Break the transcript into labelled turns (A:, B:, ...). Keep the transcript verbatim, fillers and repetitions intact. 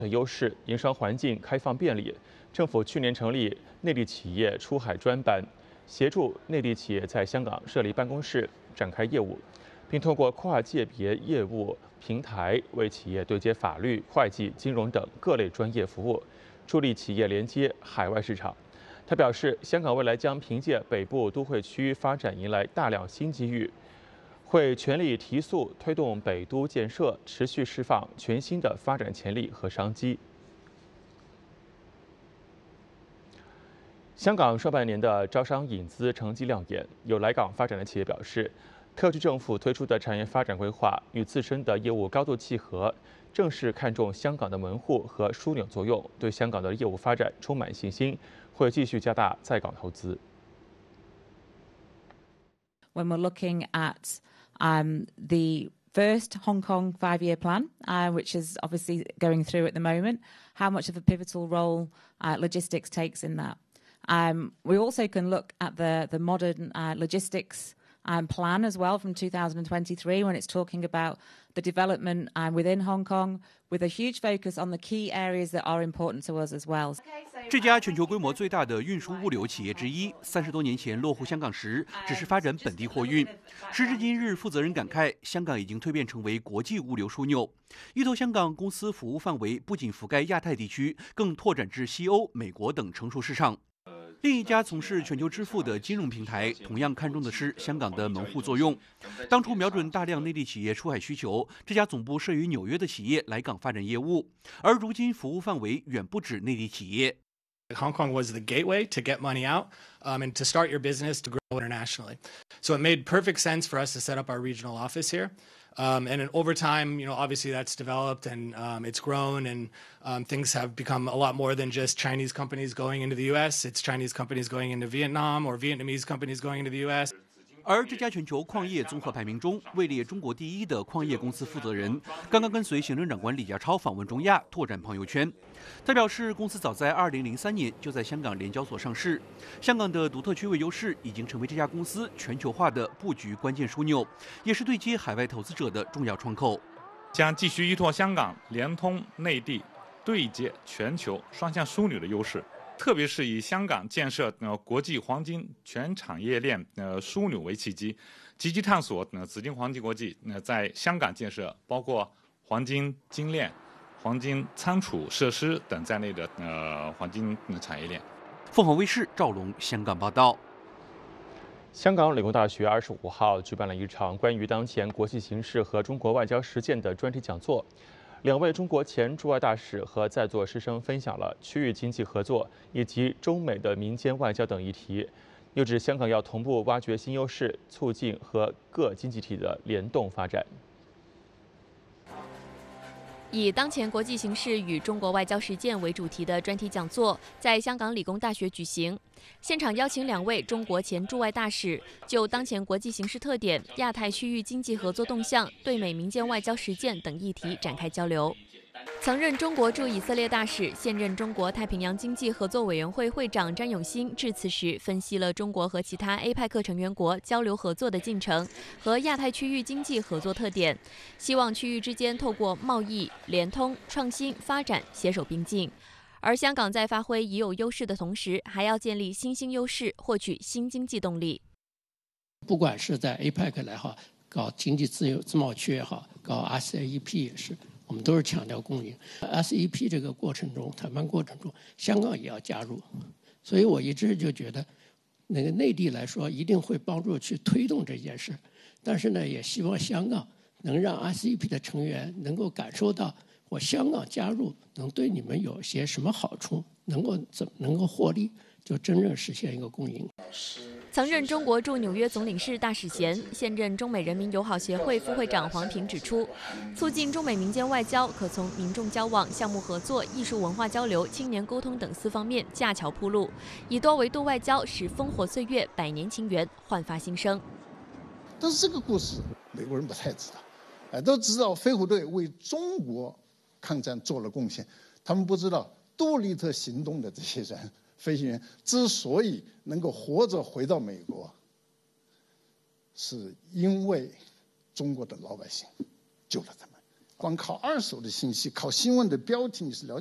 A: 的优势，营商环境开放便利。政府去年成立内地企业出海专班，协助内地企业在香港设立办公室，展开业务，并通过跨界别业务平台为企业对接法律、会计、金融等各类专业服务，助力企业连接海外市场。他表示，香港未来将凭借北部都会区发展迎来大量新机遇，会全力提速推动北都建设，持续释放全新的发展潜力和商机。香港上半年的招商引资成绩亮眼，有来港发展的企业表示，特区政府推出的产业发展规划与自身的业务高度契合，正是看重香港的门户和枢纽作用，对香港的业务发展充满信心，会继续加大在港投资。
B: When we're looking at um, the first Hong Kong five-year plan, uh, which is obviously going through at the moment, how much of a pivotal role uh, logistics takes in that. Um, we also can look at the, the modern uh, logistics um, plan as well from two thousand twenty-three, when it's talking about the development um, within Hong Kong, with a huge focus on the key areas that are important to us as well.
C: 这家全球规模最大的运输物流企业之一，三十多年前落户香港时，只是发展本地货运。时至今日，负责人感慨，香港已经蜕变成为国际物流枢纽。一头香港公司服务范围不仅覆盖亚太地区，更拓展至西欧、美国等成熟市场。另一家从事全球支付的金融平台，同样看重的是香港的门户作用。当初瞄准大量内地企业出海需求，这家总部设于纽约的企业来港发展业务，而如今服务范围远不止内地企业。
D: Hong Kong was the gateway to get money out um, and to start your business to grow internationally. So it made perfect sense for us to set up our regional office here. Um, and over time, you know, obviously that's developed and um, it's grown and um, things have become a lot more than just Chinese companies going into the U S. It's Chinese companies going into Vietnam or Vietnamese companies going into the U S.
C: 而这家全球矿业综合排名中位列中国第一的矿业公司负责人，刚刚跟随行政长官李家超访问中亚，拓展朋友圈。他表示，公司早在二零零三年就在香港联交所上市，香港的独特区位优势已经成为这家公司全球化的布局关键枢纽，也是对接海外投资者的重要窗口。
E: 将继续依托香港联通内地、对接全球双向枢纽的优势。特别是以香港建设呃国际黄金全产业链呃枢纽为契机，积极探索呃紫金黄金国际呃在香港建设包括黄金精炼、黄金仓储设施等在内的呃黄金产业链。
C: 凤凰卫视赵龙香港报道。
A: 香港理工大学二十五号举办了一场关于当前国际形势和中国外交实践的专题讲座。两位中国前驻外大使和在座师生分享了区域经济合作以及中美的民间外交等议题，又指香港要同步挖掘新优势，促进和各经济体的联动发展。
F: 以当前国际形势与中国外交实践为主题的专题讲座在香港理工大学举行，现场邀请两位中国前驻外大使就当前国际形势特点、亚太区域经济合作动向、对美民间外交实践等议题展开交流。曾任中国驻以色列大使、现任中国太平洋经济合作委员会会长詹永新致辞时，分析了中国和其他 A P E C 成员国交流合作的进程和亚太区域经济合作特点，希望区域之间透过贸易、联通、创新、发展携手并进。而香港在发挥已有优势的同时，还要建立新兴优势，获取新经济动力。
G: 不管是在 A P E C 来好，搞经济自由自贸区也好，搞 R C E P 也是。我们都是强调共赢 ，S E P 这个过程中，谈判过程中，香港也要加入，所以我一直就觉得，那个内地来说一定会帮助去推动这件事，但是呢，也希望香港能让 S E P 的成员能够感受到，我香港加入能对你们有些什么好处，能够怎么能够获利，就真正实现一个共赢。
F: 曾任中国驻纽约总领事大使衔，现任中美人民友好协会副会长黄平指出，促进中美民间外交可从民众交往、项目合作、艺术文化交流、青年沟通等四方面架桥铺路，以多维度外交使烽火岁月、百年情缘焕发新生。
H: 但是这个故事美国人不太知道，哎，都知道飞虎队为中国抗战做了贡献，他们不知道杜立特行动的这些人。飞行员之所以能够活着回到美国，是因为中国的老百姓救了他们， 光靠二手的信息，靠新闻的标题，你是了解。